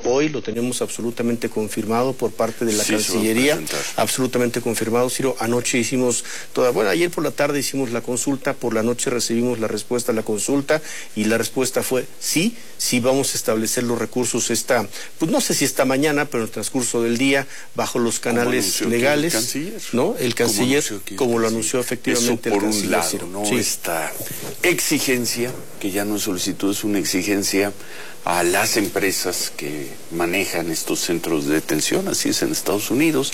hoy, lo tenemos absolutamente confirmado por parte de la Cancillería, absolutamente confirmado, Ciro. Anoche hicimos ayer por la tarde hicimos la consulta, por la noche recibimos la respuesta a la consulta y la respuesta fue sí vamos a establecer los recursos pues no sé si esta mañana, pero en el transcurso del día, bajo los canales legales, el canciller, como lo anunció efectivamente el canciller. Eso por un lado, ¿no? Sí. Esta exigencia, que ya no es solicitud, es una exigencia a las empresas que manejan estos centros de detención, así es en Estados Unidos,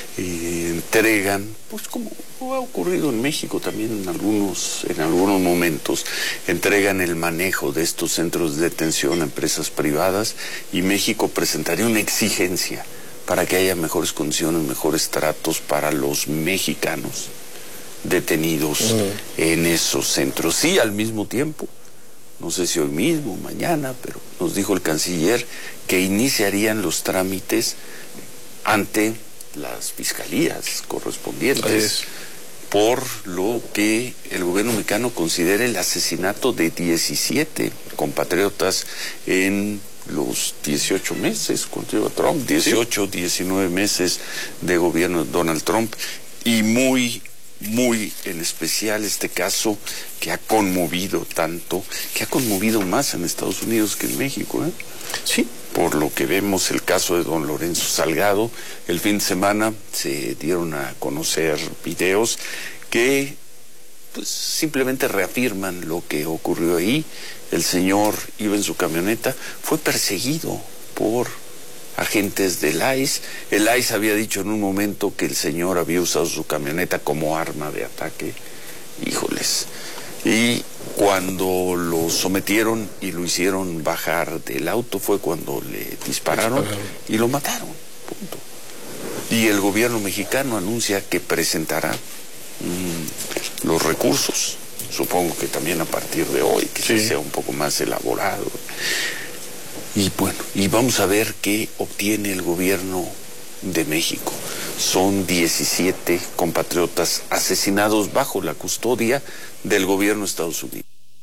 entregan, pues como ha ocurrido en México también en algunos momentos, entregan el manejo de estos centros de detención a empresas privadas, y México presentaría una exigencia para que haya mejores condiciones, mejores tratos para los mexicanos detenidos en esos centros. Sí, al mismo tiempo, no sé si hoy mismo, mañana, pero nos dijo el canciller que iniciarían los trámites ante las fiscalías correspondientes por lo que el gobierno mexicano considera el asesinato de 17 compatriotas en los 18 meses, cuando lleva Trump, 18, 19 meses de gobierno de Donald Trump, y muy en especial este caso que ha conmovido tanto, que ha conmovido más en Estados Unidos que en México, ¿eh? Sí. Por lo que vemos el caso de don Lorenzo Salgado, el fin de semana se dieron a conocer videos que pues simplemente reafirman lo que ocurrió ahí. El señor iba en su camioneta, fue perseguido por agentes del ICE. El ICE había dicho en un momento que el señor había usado su camioneta como arma de ataque. Híjoles. Y cuando lo sometieron y lo hicieron bajar del auto fue cuando le dispararon y lo mataron. Punto. Y el gobierno mexicano anuncia que presentará los recursos. Supongo que también a partir de hoy, que sea un poco más elaborado. Y bueno, y vamos a ver qué obtiene el gobierno de México. Son 17 compatriotas asesinados bajo la custodia del gobierno de Estados Unidos.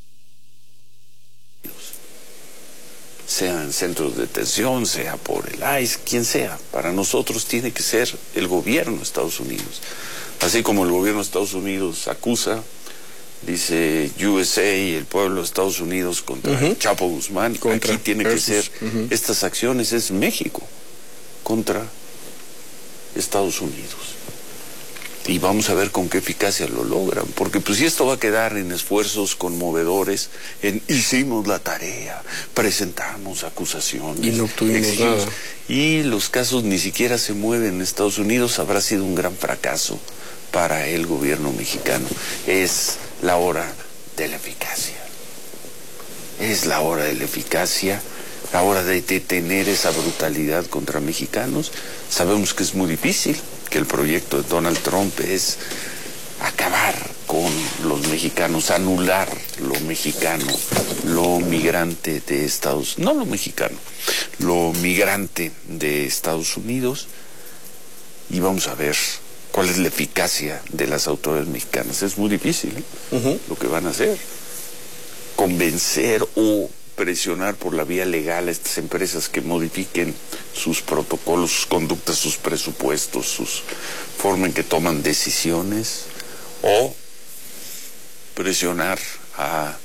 Sea en centros de detención, sea por el ICE, quien sea. Para nosotros tiene que ser el gobierno de Estados Unidos. Así como el gobierno de Estados Unidos acusa, dice USA y el pueblo de Estados Unidos contra Chapo Guzmán, aquí tiene que ser, estas acciones es México contra Estados Unidos. Y vamos a ver con qué eficacia lo logran, porque pues si esto va a quedar en esfuerzos conmovedores, en hicimos la tarea, presentamos acusaciones, y no obtuvimos nada, y los casos ni siquiera se mueven en Estados Unidos, habrá sido un gran fracaso para el gobierno mexicano. Es la hora de la eficacia. Es la hora de la eficacia, la hora de detener esa brutalidad contra mexicanos. Sabemos que es muy difícil, que el proyecto de Donald Trump es acabar con los mexicanos, anular lo mexicano, lo migrante de Estados Unidos, no lo mexicano, lo migrante de Estados Unidos, y vamos a ver cuál es la eficacia de las autoridades mexicanas. Es muy difícil lo que van a hacer. Convencer o presionar por la vía legal a estas empresas que modifiquen sus protocolos, sus conductas, sus presupuestos, sus forma en que toman decisiones, o presionar a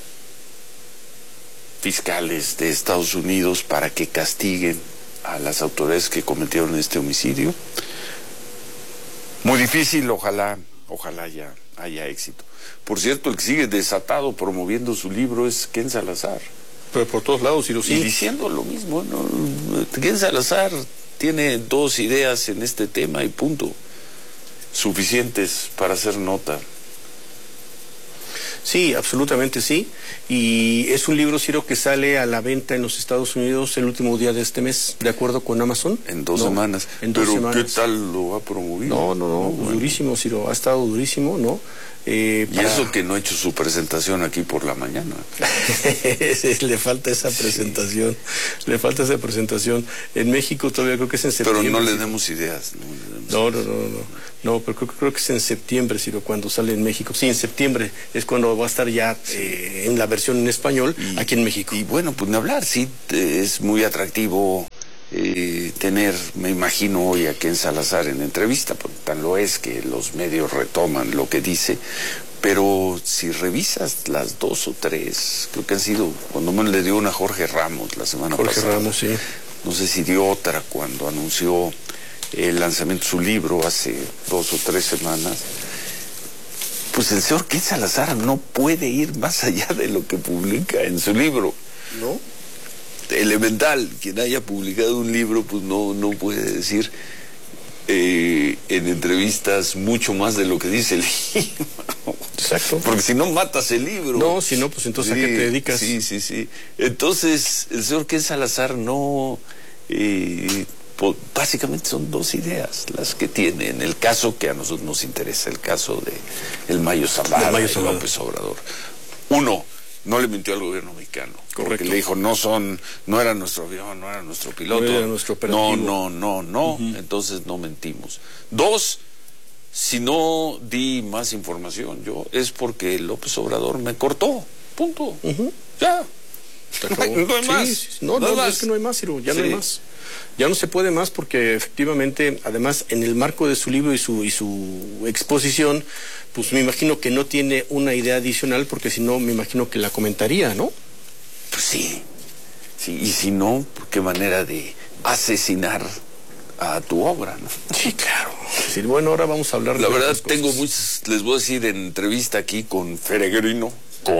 fiscales de Estados Unidos para que castiguen a las autoridades que cometieron este homicidio. Muy difícil, ojalá ya haya éxito. Por cierto, el que sigue desatado promoviendo su libro es Ken Salazar. Pero por todos lados, y diciendo lo mismo, ¿no? Ken Salazar tiene dos ideas en este tema y punto. Suficientes para hacer nota. Sí, absolutamente sí. Y es un libro, Ciro, que sale a la venta en los Estados Unidos el último día de este mes, de acuerdo con Amazon. En dos semanas. Pero ¿qué tal lo ha promovido? No, bueno. Durísimo, Ciro, ha estado durísimo, ¿no? Y eso que no ha hecho su presentación aquí por la mañana. Le falta esa presentación. Le falta esa presentación. En México todavía creo que es en septiembre. Pero no le demos ideas. No, pero creo que es en septiembre, Ciro, cuando sale en México. Sí, en septiembre es cuando va a estar ya en la versión en español aquí en México. Y bueno, pues ni hablar, sí, es muy atractivo tener, me imagino hoy a Ken Salazar en entrevista, porque tan lo es que los medios retoman lo que dice, pero si revisas las 2 o 3, creo que han sido, cuando menos le dio una a Jorge Ramos la semana pasada. Jorge Ramos, sí. No sé si dio otra cuando anunció el lanzamiento de su libro hace 2 o 3 semanas. Pues el señor Ken Salazar no puede ir más allá de lo que publica en su libro. ¿No? Elemental, quien haya publicado un libro, pues no puede decir en entrevistas mucho más de lo que dice el libro. Exacto. Porque si no matas el libro. No, si no, pues entonces sí, ¿a qué te dedicas? Sí. Entonces, el señor Ken Salazar no... básicamente son 2 ideas las que tiene en el caso que a nosotros nos interesa, el caso de el Mayo Zambada, López Obrador. 1, no le mintió al gobierno mexicano. Correcto. Porque le dijo, no era nuestro avión, no era nuestro piloto. No era nuestro operativo. No. Entonces no mentimos. 2, si no di más información yo, es porque López Obrador me cortó. Punto. Ya. No hay más. Sí. No, es que no hay más, Ciro, ya no hay más. Ya no se puede más porque efectivamente, además, en el marco de su libro y su exposición, pues me imagino que no tiene una idea adicional, porque si no, me imagino que la comentaría, ¿no? Pues sí, y si no, qué manera de asesinar a tu obra, ¿no? Sí, claro. Sí, bueno, ahora vamos a hablar de... La verdad, tengo muchas, les voy a decir en entrevista aquí con Feregrino,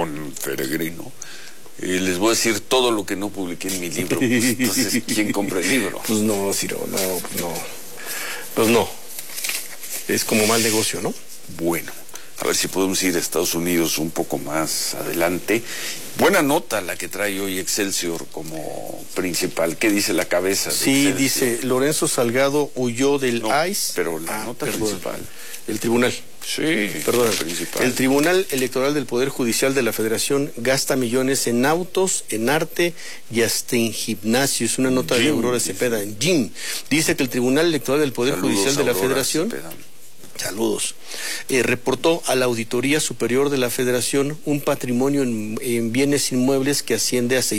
les voy a decir todo lo que no publiqué en mi libro. Pues, entonces, ¿quién compra el libro? Pues no, Ciro, no. Pues no. Es como mal negocio, ¿no? Bueno, a ver si podemos ir a Estados Unidos un poco más adelante. Buena nota la que trae hoy Excelsior como principal. ¿Qué dice la cabeza de Excelsior? Dice, Lorenzo Salgado huyó del ICE. Pero la nota principal. El tribunal. Sí, perdón. Principal. El Tribunal Electoral del Poder Judicial de la Federación gasta millones en autos, en arte y hasta en gimnasio. Es una nota de Aurora Cepeda, en gym. Dice que el Tribunal Electoral del Poder Judicial de la Federación... Saludos. Reportó a la Auditoría Superior de la Federación un patrimonio en bienes inmuebles que asciende a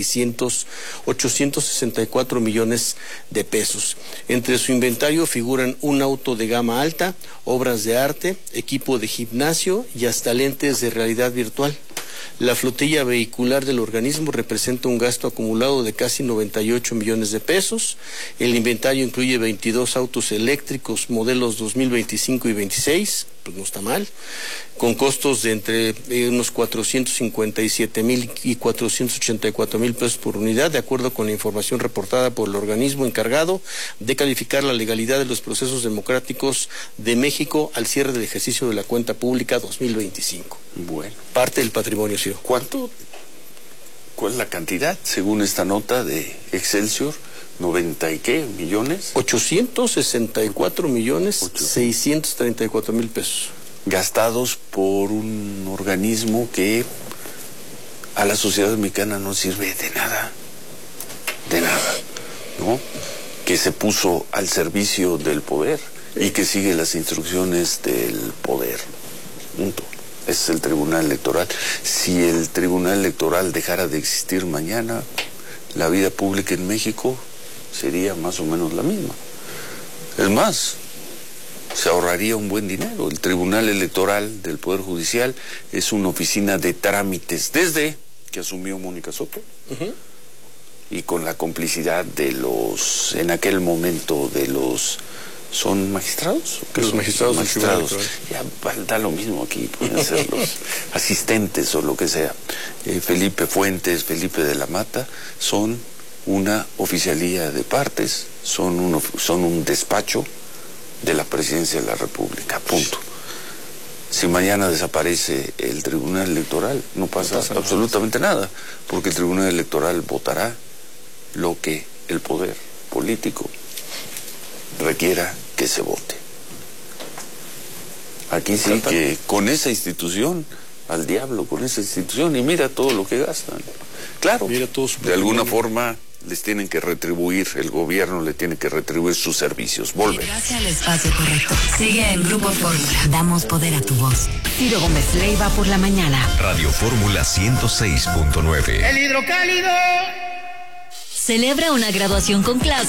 864 millones de pesos. Entre su inventario figuran un auto de gama alta, obras de arte, equipo de gimnasio y hasta lentes de realidad virtual. La flotilla vehicular del organismo representa un gasto acumulado de casi 98 millones de pesos. El inventario incluye 22 autos eléctricos modelos 2025 y 26, pues no está mal, con costos de entre unos 457,000 y 484,000 pesos por unidad, de acuerdo con la información reportada por el organismo encargado de calificar la legalidad de los procesos democráticos de México al cierre del ejercicio de la cuenta pública 2025. Bueno. Parte del patrimonio, sí. ¿Cuál es la cantidad, según esta nota de Excelsior? ¿90 y qué millones? 864,634,000 pesos. Gastados por un organismo que a la sociedad mexicana no sirve de nada, ¿no? Que se puso al servicio del poder y que sigue las instrucciones del poder. Punto. Es el Tribunal Electoral. Si el Tribunal Electoral dejara de existir mañana, la vida pública en México sería más o menos la misma. Es más, se ahorraría un buen dinero. El Tribunal Electoral del Poder Judicial es una oficina de trámites desde que asumió Mónica Soto y con la complicidad de en aquel momento ¿son magistrados? Los magistrados. Ya da lo mismo aquí, pueden ser los asistentes o lo que sea. Felipe Fuentes, Felipe de la Mata, son una oficialía de partes, son un despacho de la Presidencia de la República, punto. Si mañana desaparece el Tribunal Electoral, no pasa absolutamente nada, porque el Tribunal Electoral votará lo que el poder político requiera que se vote. Aquí sí que con esa institución, al diablo con esa institución, y mira todo lo que gastan. Claro, de alguna forma les tienen que retribuir, el gobierno le tiene que retribuir sus servicios. Volve. Gracias al espacio correcto. Sigue en Grupo Fórmula. Damos poder a tu voz. Ciro Gómez Leiva por la mañana. Radio Fórmula 106.9. El hidrocálido. Celebra una graduación con clase